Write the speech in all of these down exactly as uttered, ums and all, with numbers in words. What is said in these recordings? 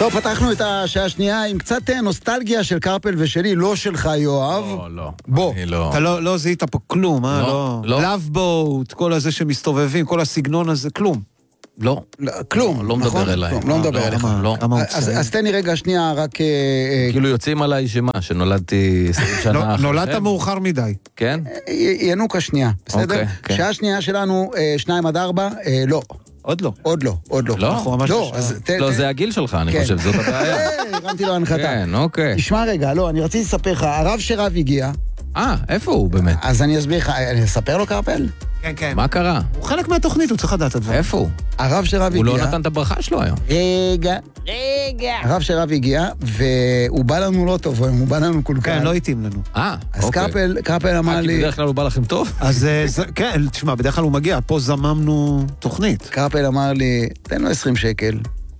טוב, פתחנו את השעה השנייה עם קצת נוסטלגיה של קרפל ושלי, לא שלך יואב. לא, לא. בוא. לא. אתה לא, לא זיהית פה כלום, אה? לא, לא. Love Boat, כל הזה שמסתובבים, כל הסגנון הזה, כלום. לא. כלום. לא מדבר אליי. לא מדבר אליך. לא. אז תן לי רגע שנייה רק... כאילו יוצאים עליי שמה, שנולדתי עשרים שנה אחרי. נולדת מאוחר מדי. כן? ינוקה שנייה, בסדר? כן. שעה שנייה שלנו, שניים עד ארבע, לא. עוד לא. עוד לא, עוד לא. לא? לא, לא, זה הגיל שלך, אני חושב, זאת הבעיה. הרמתי לו הנחתה. כן, אוקיי. תשמע רגע, לא, אני רציתי לספר לך, הרב שרב הגיע. אה, איפה הוא באמת? אז אני אסביר לך, אני אספר לו קרפל? כן, כן. מה קרה? הוא חלק מהתוכנית, הוא צריך לדעת את הדבר. איפה הוא? הרב שרב הגיע. הוא לא נתן את הברכה שלו היום. רגע, רגע. הרב שרב הגיע, והוא בא לנו לא טוב, הוא בא לנו כל כך. כן, לא התאים לנו. אה, אז אוקיי. קרפל, קרפל אמר כי לי... בדרך כלל הוא בא לכם טוב? אז כן, תשמע, בדרך כלל הוא מגיע, פה זממנו תוכנית. קרפל אמר לי, תן לו עשרים שקל.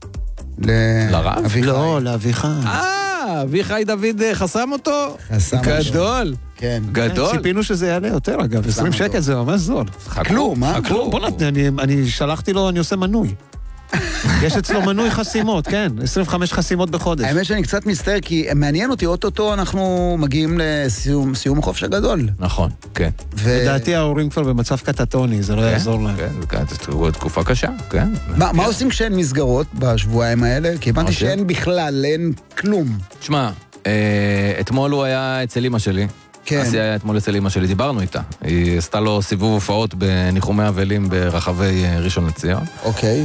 לרב? לא, לאביחי. אה, אביחי דוד חסם אותו? חסם אותו. גדול. כן. גדול. ציפינו שזה יעלה יותר, אגב, עשרים שקל זה ממש זול. כלום, מה? כלום, בוא נתן, אני שלחתי לו, אני עושה מנוי. יש אצלו מנוי חסימות, כן, עשרים וחמש חסימות בחודש. האמת שאני קצת מסתר, כי מעניין אותי, אוטוטו אנחנו מגיעים לסיום החופש הגדול. נכון, כן. לדעתי ההורים כבר במצב קטטוני, זה לא יעזור להם. כן, זו תקופה קשה, כן. מה עושים כשאין מסגרות בשבועיים האלה? כי הבנתי שאין בכלל, אין כלום. תשמע, אתמול הוא היה אצל אמא שלי. כן. אסי היה אתמול אצל אמא שלי, דיברנו איתה. היא עשתה לו סיבוב הופעות בניחומי אבלים ברחבי ראשון לציון. אוקיי.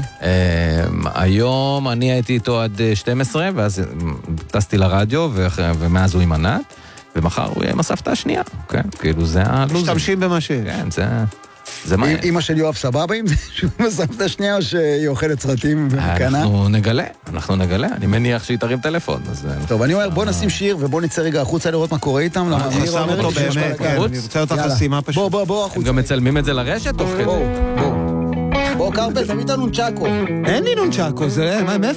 היום אני הייתי איתו עד שתים עשרה, ואז טסתי לרדיו, ומאז הוא עם ענת, ומחר הוא יהיה עם הסבתא השנייה. כן, כאילו זה הלוזים. משתמשים במה שיש. כן, זה... זה מה... אמא של יואב סבבה עם זה? שהוא מסבתא שנייה או שהיא אוכלת סרטים ומקנה? אנחנו נגלה, אנחנו נגלה. אני מניח שהיא תרים טלפון. טוב, אני אומר, בוא נשים שיר ובוא נצא רגע החוצה לראות מה קורה איתם. חסם אותו באמת, כן, אני רוצה אותה חסימה פשוט. בוא, בוא, בוא החוצה. הם גם מצלמים את זה לרשת תוך כדי. בוא, בוא. בוא, קרפל, תביא את הנונצ'קו. אין לי נונצ'קו, זה...